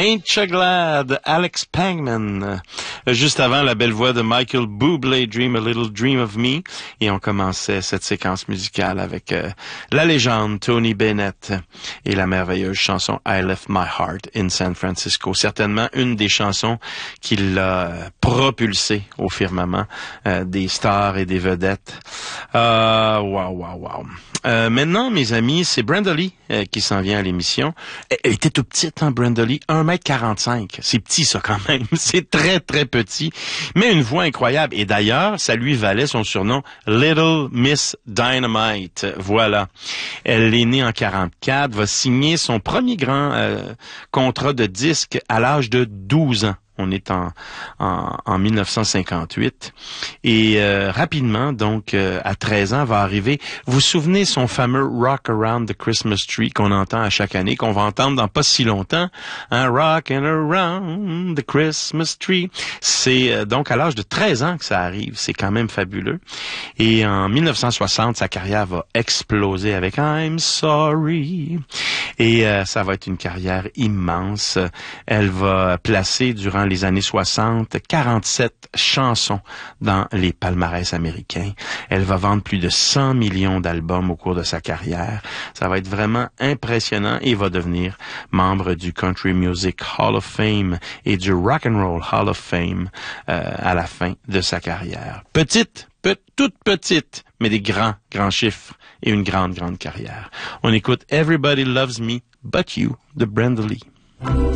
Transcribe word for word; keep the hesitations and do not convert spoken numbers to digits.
Ain't Ya Glad, Alex Pangman. Juste avant, la belle voix de Michael Bublé, Dream a Little Dream of Me. Et on commençait cette séquence musicale avec euh, la légende Tony Bennett et la merveilleuse chanson I Left My Heart in San Francisco. Certainement une des chansons qui l'a propulsé au firmament euh, des stars et des vedettes. Euh, wow, wow, wow. Euh, maintenant, mes amis, c'est Brenda Lee euh, qui s'en vient à l'émission. Elle, elle était tout petite, hein, Brenda Lee, un mètre quarante-cinq. C'est petit, ça, quand même. C'est très, très petit, mais une voix incroyable. Et d'ailleurs, ça lui valait son surnom Little Miss Dynamite. Voilà. Elle est née en quarante-quatre, va signer son premier grand euh, contrat de disque à l'âge de douze ans. On est en, en, en mille neuf cent cinquante-huit. Et euh, rapidement, donc, euh, à treize ans, va arriver... Vous vous souvenez son fameux « Rock Around the Christmas Tree » qu'on entend à chaque année, qu'on va entendre dans pas si longtemps. Hein, « Rockin' around the Christmas tree ». C'est euh, donc à l'âge de treize ans que ça arrive. C'est quand même fabuleux. Et en mille neuf cent soixante, sa carrière va exploser avec « I'm sorry ». Et euh, ça va être une carrière immense. Elle va placer durant les années soixante, quarante-sept chansons dans les palmarès américains. Elle va vendre plus de cent millions d'albums au cours de sa carrière. Ça va être vraiment impressionnant et va devenir membre du Country Music Hall of Fame et du Rock and Roll Hall of Fame euh, à la fin de sa carrière. Petite, pe- toute petite, mais des grands, grands chiffres et une grande, grande carrière. On écoute Everybody Loves Me But You de Brenda Lee.